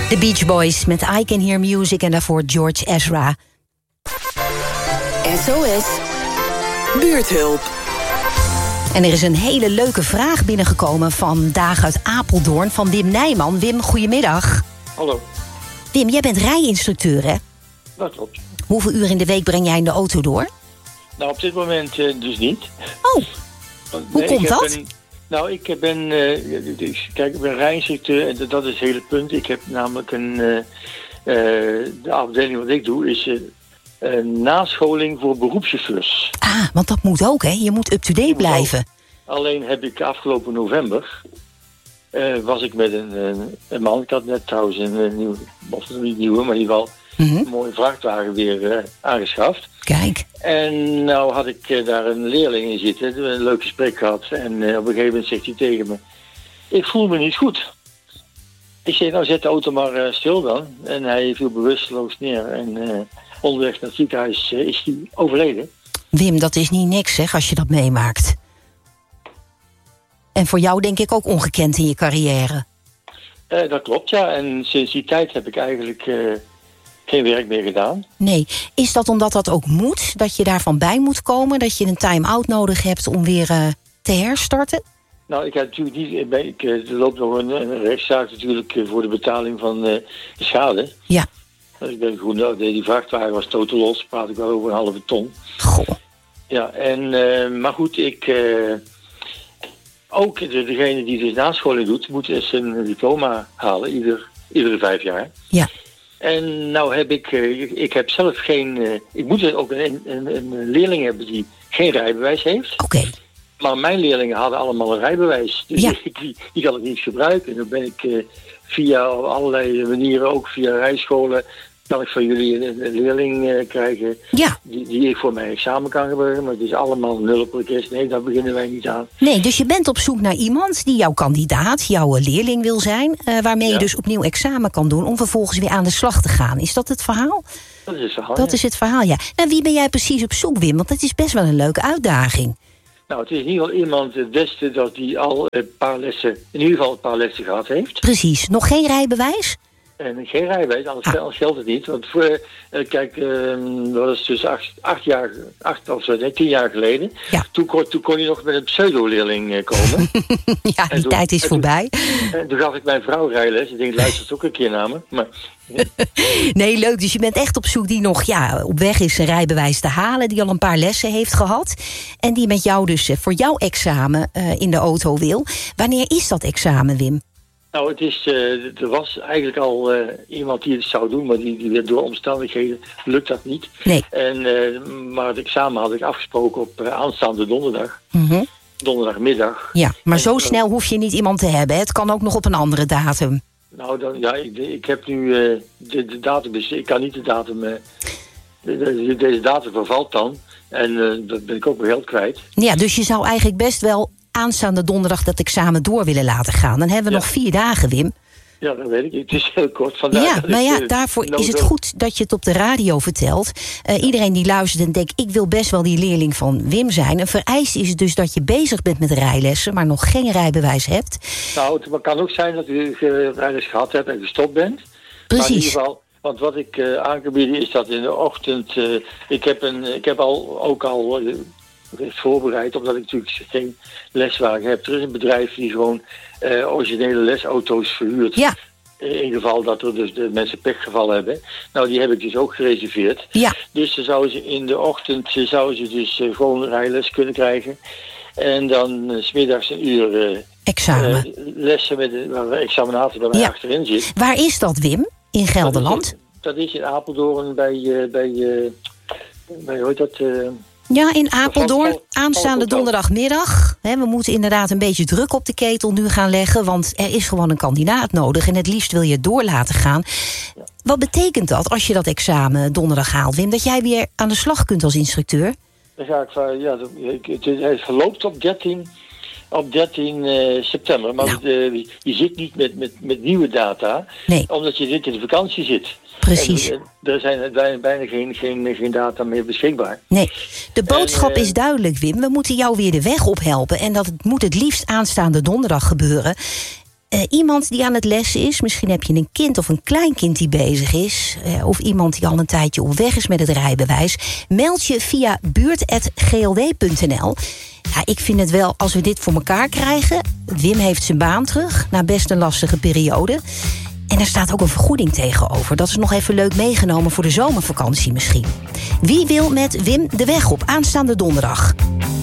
The Beach Boys met I Can Hear Music en daarvoor George Ezra. SOS Buurthulp. En er is een hele leuke vraag binnengekomen vandaag uit Apeldoorn van Wim Nijman. Wim, goedemiddag. Hallo. Wim, jij bent rijinstructeur, hè? Dat klopt. Hoeveel uur in de week breng jij in de auto door? Nou, op dit moment dus niet. Oh, hoe komt dat? Ik ben rijinstructeur en dat is het hele punt. Ik heb namelijk de afdeling wat ik doe is nascholing voor beroepschauffeurs. Ah, want dat moet ook, hè? Je moet up-to-date blijven. Alleen heb ik afgelopen november was ik met een man. Ik had net trouwens een nieuwe, of niet nieuwe, maar in ieder geval een mooie vrachtwagen weer aangeschaft. Kijk. En nou had ik daar een leerling in zitten, een leuk gesprek gehad. En op een gegeven moment zegt hij tegen me, ik voel me niet goed. Ik zeg, nou zet de auto maar stil dan. En hij viel bewusteloos neer. En onderweg naar het ziekenhuis is hij overleden. Wim, dat is niet niks, zeg, als je dat meemaakt. En voor jou denk ik ook ongekend in je carrière. Dat klopt, ja. En sinds die tijd heb ik eigenlijk geen werk meer gedaan. Nee. Is dat omdat dat ook moet? Dat je daarvan bij moet komen? Dat je een time-out nodig hebt om weer te herstarten? Nou, ik heb natuurlijk niet. Er loopt nog een rechtszaak natuurlijk voor de betaling van de schade. Ja. Ik ben goed, die vrachtwagen was totaal los. Praat ik wel over 1,5 ton. Goh. Ja, maar goed, ook degene die dus nascholing doet, moet zijn diploma halen, iedere 5 jaar. Ja. En nou heb ik heb zelf geen, ik moet ook een leerling hebben die geen rijbewijs heeft. Oké. Maar mijn leerlingen hadden allemaal een rijbewijs. Dus ja. die kan ik niet gebruiken. En dan ben ik via allerlei manieren, ook via rijscholen, kan ik van jullie een leerling krijgen. Ja. Die ik voor mijn examen kan gebruiken. Maar het is allemaal nullenprikjes. Nee, daar beginnen wij niet aan. Nee, dus je bent op zoek naar iemand die jouw kandidaat, jouw leerling wil zijn. Waarmee je dus opnieuw examen kan doen om vervolgens weer aan de slag te gaan. Is dat het verhaal? Dat is het verhaal, Dat is het verhaal, ja. Nou, wie ben jij precies op zoek, Wim? Want dat is best wel een leuke uitdaging. Nou, het is in ieder geval iemand het beste dat die al een paar lessen gehad heeft. Precies. Nog geen rijbewijs? En geen rijbewijs, anders geldt het niet. Want dat is dus 10 jaar geleden. Ja. Toen kon je nog met een pseudo-leerling komen. Ja, die tijd is voorbij. En toen gaf ik mijn vrouw rijles. Ik denk, luistert ook een keer naar me. Maar, nee, leuk. Dus je bent echt op zoek die nog op weg is een rijbewijs te halen. Die al een paar lessen heeft gehad. En die met jou dus voor jouw examen in de auto wil. Wanneer is dat examen, Wim? Nou, er was eigenlijk al iemand die het zou doen, maar die werd door omstandigheden lukt dat niet. Nee. Maar het examen had ik afgesproken op aanstaande donderdag. Mm-hmm. Donderdagmiddag. Ja, maar zo snel hoef je niet iemand te hebben. Het kan ook nog op een andere datum. Nou, ik heb nu de datum, dus ik kan niet de datum. Deze datum vervalt dan. En dat ben ik ook mijn geld kwijt. Ja, dus je zou eigenlijk best wel aanstaande donderdag dat examen door willen laten gaan. Dan hebben we nog 4 dagen, Wim. Ja, dat weet ik. Het is heel kort vandaag. Ja, maar daarvoor is het goed dat je het op de radio vertelt. Iedereen die luistert en denkt, ik wil best wel die leerling van Wim zijn. Een vereiste is dus dat je bezig bent met rijlessen, maar nog geen rijbewijs hebt. Nou, het kan ook zijn dat u rijles gehad hebt en gestopt bent. Precies. Maar in ieder geval, want wat ik aan kan bieden is dat in de ochtend. Ik heb ook al voorbereid, omdat ik natuurlijk geen leswagen heb. Er is een bedrijf die gewoon originele lesauto's verhuurt. Ja. In geval dat er dus de mensen pechgevallen hebben. Nou, die heb ik dus ook gereserveerd. Ja. Dus dan zouden ze in de ochtend dus gewoon rijles kunnen krijgen. En dan 's middags een uur examen. Lessen met een examinator bij mij achterin zit. Waar is dat, Wim? In Gelderland? Dat is in Apeldoorn bij hoe heet dat? Ja, in Apeldoorn, aanstaande donderdagmiddag. We moeten inderdaad een beetje druk op de ketel nu gaan leggen, want er is gewoon een kandidaat nodig en het liefst wil je het door laten gaan. Ja. Wat betekent dat als je dat examen donderdag haalt, Wim? Dat jij weer aan de slag kunt als instructeur? Dan ga het verloopt op 13 september. Maar je zit niet met nieuwe data, omdat je dit in de vakantie zit. Precies. En er zijn bijna geen data meer beschikbaar. Nee, de boodschap is duidelijk, Wim. We moeten jou weer de weg ophelpen. En dat moet het liefst aanstaande donderdag gebeuren. Iemand die aan het lessen is, misschien heb je een kind of een kleinkind die bezig is, of iemand die al een tijdje op weg is met het rijbewijs, meld je via buurt@glw.nl. Ja, ik vind het wel, als we dit voor elkaar krijgen. Wim heeft zijn baan terug, na best een lastige periode. En er staat ook een vergoeding tegenover. Dat is nog even leuk meegenomen voor de zomervakantie misschien. Wie wil met Wim de weg op aanstaande donderdag?